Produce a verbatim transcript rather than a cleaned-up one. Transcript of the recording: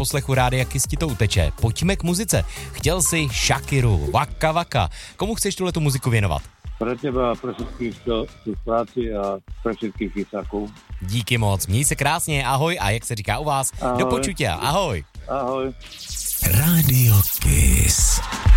poslechu Rádia Kiss ti to uteče. Pojďme k muzice. Chtěl jsi Shakiru, Waka Waka. Komu chceš tuhletu muziku věnovat? Pro teba, pro všetkých, čo sú v práci a pro všetkých chysákov. Díky moc, měj se krásně, ahoj a jak se říká u vás, ahoj. Do počutia, ahoj. Ahoj. Rádio Kiss.